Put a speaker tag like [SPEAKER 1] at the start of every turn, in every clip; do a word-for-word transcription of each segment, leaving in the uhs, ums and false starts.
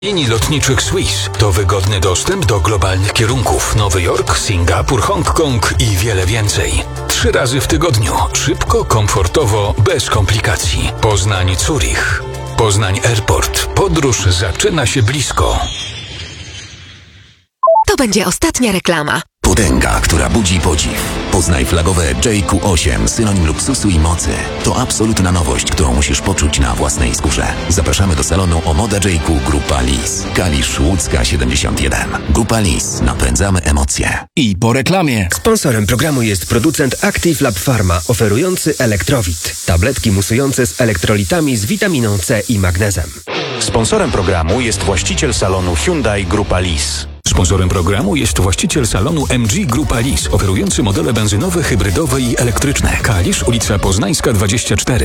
[SPEAKER 1] Linii lotniczych Swiss to wygodny dostęp do globalnych kierunków Nowy Jork, Singapur, Hongkong i wiele więcej. Trzy razy w tygodniu, szybko, komfortowo, bez komplikacji. Poznań, Zurich. Poznań Airport. Podróż zaczyna się blisko.
[SPEAKER 2] To będzie ostatnia reklama.
[SPEAKER 3] Potęga, która budzi podziw. Poznaj flagowe J Q osiem, synonim luksusu i mocy. To absolutna nowość, którą musisz poczuć na własnej skórze. Zapraszamy do salonu Omoda J Q Grupa Lis. Kalisz Łódzka siedemdziesiąt jeden. Grupa Lis. Napędzamy emocje.
[SPEAKER 4] I po reklamie.
[SPEAKER 5] Sponsorem programu jest producent Active Lab Pharma, oferujący Elektrowit. Tabletki musujące z elektrolitami z witaminą C i magnezem.
[SPEAKER 6] Sponsorem programu jest właściciel salonu Hyundai Grupa Lis.
[SPEAKER 1] Sponsorem programu jest właściciel salonu M G Grupa Lis, oferujący modele benzynowe, hybrydowe i elektryczne. Kalisz, ulica Poznańska dwadzieścia cztery.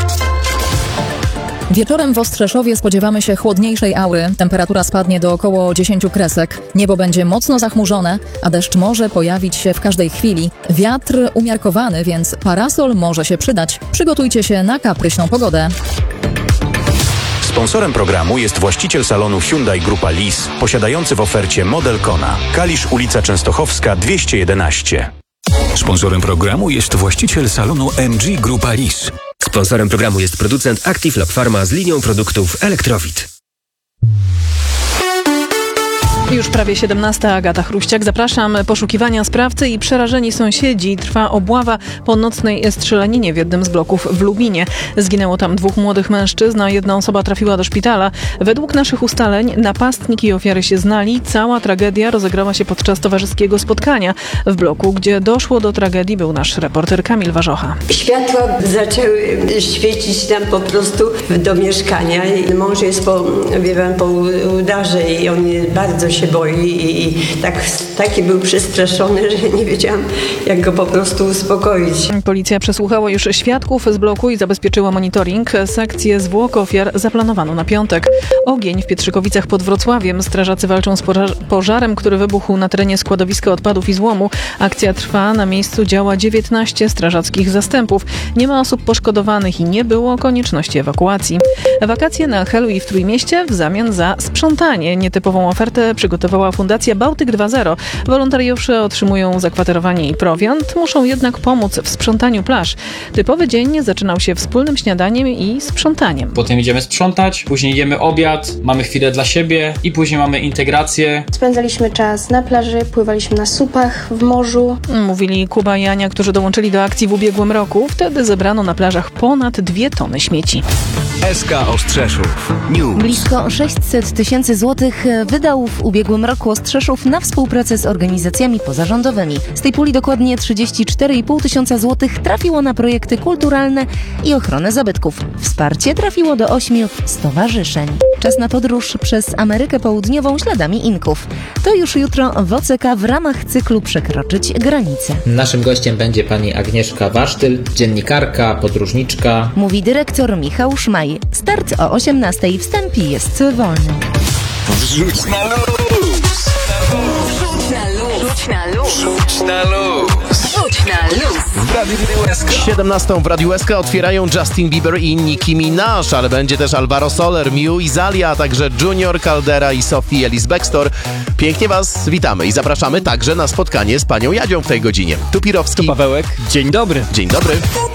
[SPEAKER 7] Wieczorem w Ostrzeszowie spodziewamy się chłodniejszej aury. Temperatura spadnie do około dziesięć kresek. Niebo będzie mocno zachmurzone, a deszcz może pojawić się w każdej chwili. Wiatr umiarkowany, więc parasol może się przydać. Przygotujcie się na kapryśną pogodę.
[SPEAKER 6] Sponsorem programu jest właściciel salonu Hyundai Grupa Lis, posiadający w ofercie model Kona. Kalisz, ulica Częstochowska dwieście jedenaście.
[SPEAKER 1] Sponsorem programu jest właściciel salonu M G Grupa Lis.
[SPEAKER 5] Sponsorem programu jest producent Active Lab Pharma z linią produktów Elektrowit.
[SPEAKER 8] Już prawie siedemnasta, Agata Chruściak. Zapraszam. Poszukiwania sprawcy i przerażeni sąsiedzi. Trwa obława po nocnej strzelaninie w jednym z bloków w Lubinie. Zginęło tam dwóch młodych mężczyzn, a jedna osoba trafiła do szpitala. Według naszych ustaleń napastnik i ofiary się znali. Cała tragedia rozegrała się podczas towarzyskiego spotkania. W bloku, gdzie doszło do tragedii, był nasz reporter Kamil Warzocha.
[SPEAKER 9] Światła zaczęły świecić nam po prostu do mieszkania. Mąż jest po, wie pan, po udarze i on bardzo się boi i tak, taki był przestraszony, że nie wiedziałam, jak go po prostu uspokoić.
[SPEAKER 8] Policja przesłuchała już świadków z bloku i zabezpieczyła monitoring. Sekcję zwłok ofiar zaplanowano na piątek. Ogień w Pietrzykowicach pod Wrocławiem. Strażacy walczą z pożarem, który wybuchł na terenie składowiska odpadów i złomu. Akcja trwa. Na miejscu działa dziewiętnaście strażackich zastępów. Nie ma osób poszkodowanych i nie było konieczności ewakuacji. Wakacje na Helu i w Trójmieście w zamian za sprzątanie. Nietypową ofertę przygotowała Fundacja Bałtyk dwa zero. Wolontariusze otrzymują zakwaterowanie i prowiant, muszą jednak pomóc w sprzątaniu plaż. Typowy dzień zaczynał się wspólnym śniadaniem i sprzątaniem.
[SPEAKER 10] Potem idziemy sprzątać, później jemy obiad, mamy chwilę dla siebie i później mamy integrację.
[SPEAKER 11] Spędzaliśmy czas na plaży, pływaliśmy na supach, w morzu.
[SPEAKER 8] Mówili Kuba i Ania, którzy dołączyli do akcji w ubiegłym roku. Wtedy zebrano na plażach ponad dwie tony śmieci.
[SPEAKER 1] S K Ostrzeszów News.
[SPEAKER 12] Blisko sześćset tysięcy złotych wydał w ubiegłym roku Ostrzeszów na współpracę z organizacjami pozarządowymi. Z tej puli dokładnie trzydzieści cztery i pół tysiąca złotych trafiło na projekty kulturalne i ochronę zabytków. Wsparcie trafiło do ośmiu stowarzyszeń. Czas na podróż przez Amerykę Południową śladami Inków. To już jutro w O C K w ramach cyklu Przekroczyć granicę.
[SPEAKER 13] Naszym gościem będzie pani Agnieszka Wasztyl, dziennikarka, podróżniczka.
[SPEAKER 12] Mówi dyrektor Michał Szmaj. Start o osiemnastej. Wstęp jest wolny.
[SPEAKER 1] Wrzuć na luz!
[SPEAKER 2] Rzuć na luz! Rzuć na luz!
[SPEAKER 1] Rzuć na luz!
[SPEAKER 2] Rzuć na luz!
[SPEAKER 1] W Radiu S K.
[SPEAKER 14] siedemnastą w Radiu S K otwierają Justin Bieber i Nicki Minaj, ale będzie też Alvaro Soler, Miu i Zalia, a także Junior Caldera i Sophie Ellis-Bextor. Pięknie Was witamy i zapraszamy także na spotkanie z panią Jadzią w tej godzinie. Tu Pirowski.
[SPEAKER 15] Tu Pawełek. Dzień dobry.
[SPEAKER 14] Dzień dobry.